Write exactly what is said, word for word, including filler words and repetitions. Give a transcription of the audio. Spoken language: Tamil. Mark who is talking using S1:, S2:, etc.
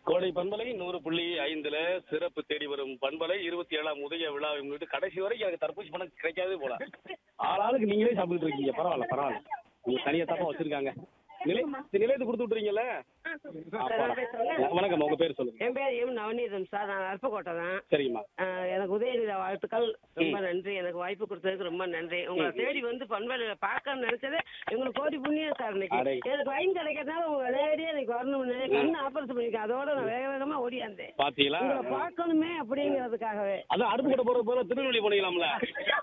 S1: கோடை பண்பலை நூறு புள்ளி ஐந்துல சிறப்பு தேடி வரும் பண்பலை இருபத்தி ஏழாம் உதய விழாவை முன்னிட்டு கடைசி வரைக்கும் எனக்கு தர்பூசி பணம் கிடைக்காதே போல. ஆளாளுக்கு நீங்களே சாப்பிட்டு இருக்கீங்க. பரவாயில்ல பரவாயில்ல. நீங்க தனியா தப்பா வச்சிருக்காங்க. நிலை நிலையத்து கொடுத்து விட்டுறீங்கல்ல. வணக்கம், உங்க பேர் சொல்லுங்க.
S2: என் பேர் எம் நவநீதம் சார். நான் அருப்புக்கோட்டை தான்.
S1: சரிம்மா.
S2: எனக்கு உதயநிதி வாழ்த்துக்கள். ரொம்ப நன்றி. எனக்கு வாய்ப்பு கொடுத்ததுக்கு ரொம்ப நன்றி. உங்களை தேடி வந்து பண்பலையில பார்க்கணும்னு நினைச்சது எங்களுக்கு கோடி புண்ணியம் சார். இன்னைக்கு எனக்கு வயன் கிடைக்கிறதுனால உங்க நேரடியா எனக்கு வரணும்னு கண்ணு ஆபரேஷன் பண்ணிருக்கேன். அதோட நான் வேக வேகமா ஓடியாந்தேன்.
S1: பாத்தீங்களா?
S2: உங்களை பார்க்கணுமே அப்படிங்கிறதுக்காகவே.
S1: அதான் அருப்புக்கோட்டை போறது போல திருநெல்வேலி போனீங்களாம்ல.